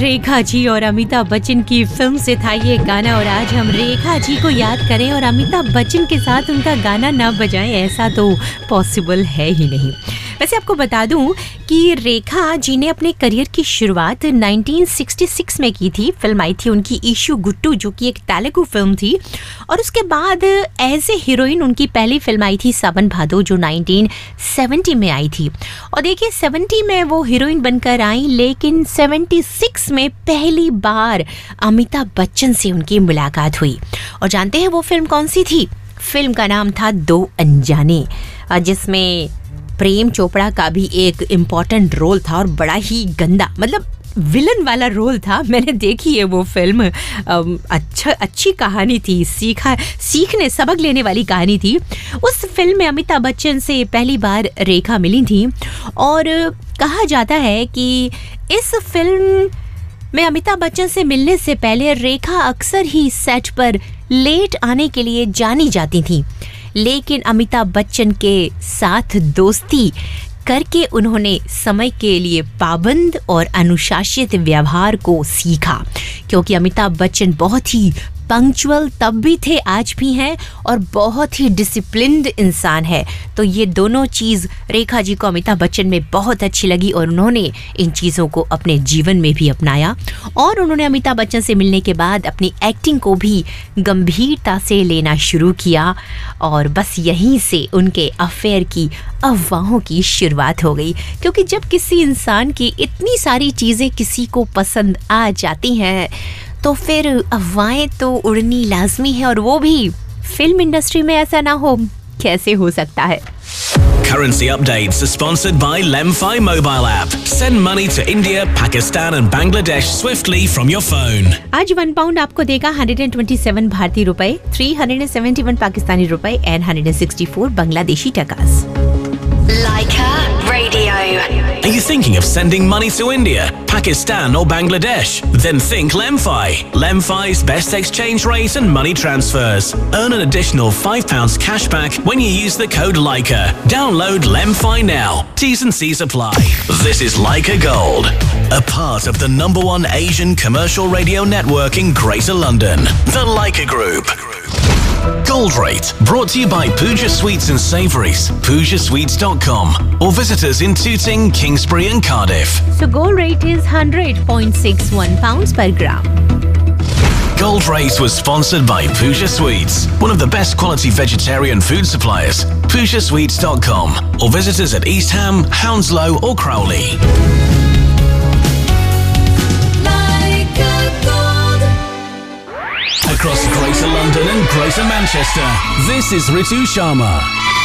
रेखा जी और अमिताभ बच्चन की फिल्म से था ये गाना। और आज हम रेखा जी को याद करें और अमिताभ बच्चन के साथ उनका गाना ना बजाएं, ऐसा तो पॉसिबल है ही नहीं। वैसे आपको बता दूं कि रेखा जी ने अपने करियर की शुरुआत 1966 में की थी। फिल्म आई थी उनकी ईशू गुट्टू, जो कि एक तेलुगु फिल्म थी। और उसके बाद एज ए हीरोइन उनकी पहली फिल्म आई थी सावन भादो, जो 1970 में आई थी। और देखिए 70 में वो हीरोइन बनकर आई, लेकिन 76 में पहली बार अमिताभ बच्चन से उनकी मुलाकात हुई। और जानते हैं वो फिल्म कौन सी थी? फिल्म का नाम था दो अनजाने, जिसमें प्रेम चोपड़ा का भी एक इम्पॉर्टेंट रोल था और बड़ा ही गंदा, मतलब विलन वाला रोल था। मैंने देखी है वो फिल्म, अच्छी कहानी थी, सीखने सबक लेने वाली कहानी थी। उस फिल्म में अमिताभ बच्चन से पहली बार रेखा मिली थी। और कहा जाता है कि इस फिल्म में अमिताभ बच्चन से मिलने से पहले रेखा अक्सर ही सेट पर लेट आने के लिए जानी जाती थी, लेकिन अमिताभ बच्चन के साथ दोस्ती करके उन्होंने समय के लिए पाबंद और अनुशासित व्यवहार को सीखा। क्योंकि अमिताभ बच्चन बहुत ही पंक्चुअल तब भी थे, आज भी हैं, और बहुत ही डिसिप्लिन्ड इंसान है। तो ये दोनों चीज़ रेखा जी को अमिताभ बच्चन में बहुत अच्छी लगी और उन्होंने इन चीज़ों को अपने जीवन में भी अपनाया। और उन्होंने अमिताभ बच्चन से मिलने के बाद अपनी एक्टिंग को भी गंभीरता से लेना शुरू किया। और बस यहीं से उनके अफेयर की अफवाहों की शुरुआत हो गई। क्योंकि जब किसी इंसान की इतनी सारी चीज़ें किसी को पसंद आ जाती हैं, तो फिर अफवाहें तो उड़नी लाजमी है, और वो भी फिल्म इंडस्ट्री में। ऐसा ना हो कैसे हो सकता है? Currency updates are sponsored by Lemfi mobile app. Send money to India, Pakistan and Bangladesh swiftly from your phone. आज 1 पाउंड आपको देगा 127 भारतीय रुपए, 371 पाकिस्तानी रुपए and 164 Bangladeshi टकास। Leica Radio. Are you thinking of sending money to India, Pakistan or Bangladesh? Then think Lemfi. Lemfi's best exchange rate and money transfers. Earn an additional £5 cashback when you use the code Leica. Download Lemfi now. T's and C's apply. This is Leica Gold, a part of the #1 Asian commercial radio network in Greater London, the Leica Group. Gold Rate, brought to you by Pooja Sweets and Savouries, PoojaSweets.com, or visit us in Tooting, Kingsbury and Cardiff. So gold rate is 100.61 pounds per gram. Gold Rate was sponsored by Pooja Sweets, one of the best quality vegetarian food suppliers. PoojaSweets.com, or visit us at East Ham, Hounslow or Crowley. Across Greater London and Greater Manchester, this is Ritu Sharma.